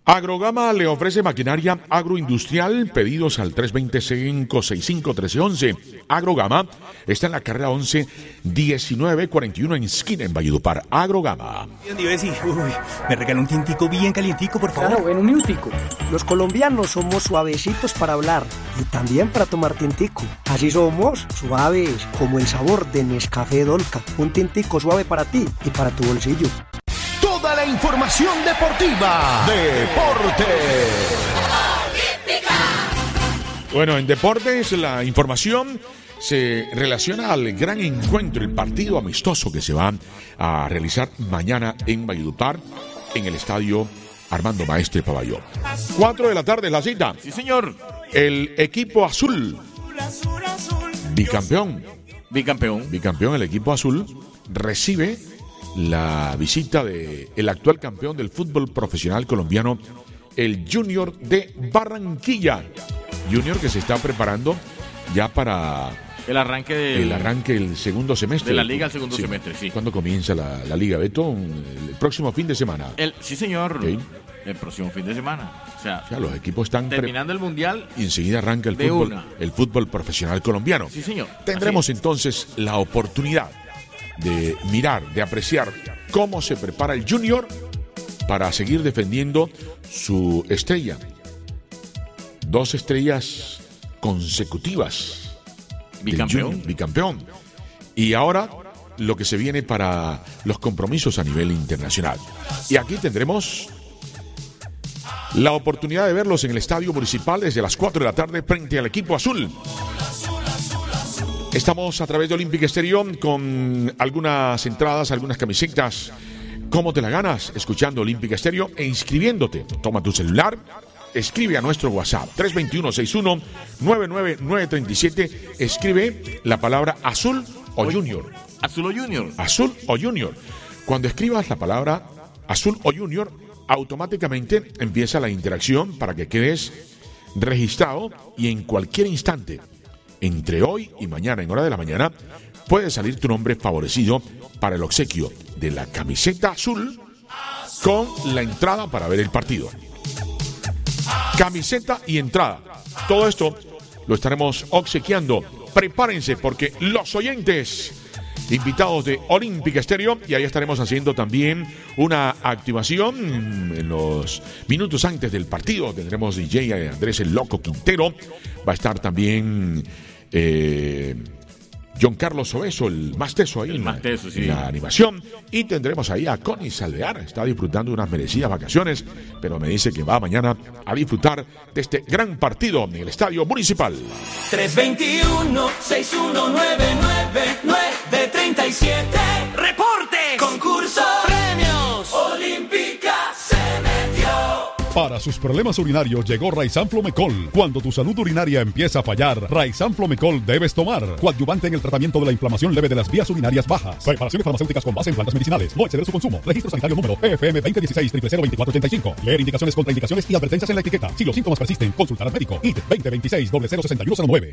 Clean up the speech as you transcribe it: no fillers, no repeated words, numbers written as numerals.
Agrogama le ofrece maquinaria agroindustrial, pedidos al 320-565-1311. Agrogama está en la carrera 11-1941 en esquina en Valledupar. Agrogama. Me regaló un tintico bien calientico, por favor. Claro, en un minutico. Los colombianos somos suavecitos para hablar y también para tomar tintico. Así somos, suaves, como el sabor de Nescafé Dolca. Un tintico suave para ti y para tu bolsillo. Toda la información deportiva. Deporte. Bueno, en deportes la información se relaciona al gran encuentro, el partido amistoso que se va a realizar mañana en Valledupar, en el estadio Armando Maestre Paballón. 4 de la tarde la cita. Sí, señor. El equipo azul, bicampeón, el equipo azul recibe la visita del actual campeón del fútbol profesional colombiano, el Junior de Barranquilla. Junior que se está preparando ya para el arranque del segundo semestre. De la liga, el segundo semestre, sí. ¿Cuándo comienza la liga, Beto? El próximo fin de semana. Sí, señor. Okay. El próximo fin de semana. O sea, los equipos están terminando el mundial. Y enseguida arranca el fútbol profesional colombiano. Sí, señor. Tendremos entonces la oportunidad de mirar, de apreciar cómo se prepara el Junior para seguir defendiendo su estrella. 2 estrellas consecutivas. Bicampeón. Y ahora lo que se viene para los compromisos a nivel internacional. Y aquí tendremos la oportunidad de verlos en el Estadio Municipal desde las 4 de la tarde frente al equipo azul. Estamos a través de Olympic Stereo con algunas entradas, algunas camisetas. ¿Cómo te la ganas? Escuchando Olympic Stereo e inscribiéndote. Toma tu celular, escribe a nuestro WhatsApp 321-61-99937. Escribe la palabra azul o junior. Azul o junior. Azul o junior. Cuando escribas la palabra azul o junior, automáticamente empieza la interacción para que quedes registrado y en cualquier instante, entre hoy y mañana en hora de la mañana, puede salir tu nombre favorecido para el obsequio de la camiseta azul con la entrada para ver el partido. Camiseta y entrada. Todo esto lo estaremos obsequiando. Prepárense porque los oyentes invitados de Olympic Stereo, y ahí estaremos haciendo también una activación en los minutos antes del partido. Tendremos DJ Andrés el Loco Quintero, va a estar también John Carlos Obeso, el más teso ahí en la animación, y tendremos ahí a Connie Salvear, está disfrutando de unas merecidas vacaciones, pero me dice que va mañana a disfrutar de este gran partido en el Estadio Municipal. 321-6199-937. ¡Reporte! ¡Concurso! ¡Premios! ¡Olímpica se metió! Para sus problemas urinarios llegó Raizan Flomecol. Cuando tu salud urinaria empieza a fallar, Raizan Flomecol debes tomar. Coadyuvante en el tratamiento de la inflamación leve de las vías urinarias bajas. Preparaciones farmacéuticas con base en plantas medicinales. No exceder su consumo. Registro sanitario número PFM 2016-002485. Leer indicaciones, contraindicaciones y advertencias en la etiqueta. Si los síntomas persisten, consultar al médico. ID 2026-006109.